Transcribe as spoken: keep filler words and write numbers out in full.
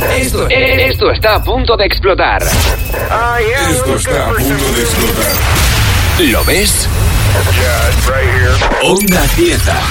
Esto, esto está a punto de explotar. Uh, yeah, Esto está a punto de explotar. ¿Lo ves? Yeah, it's right here. Onda Cieza.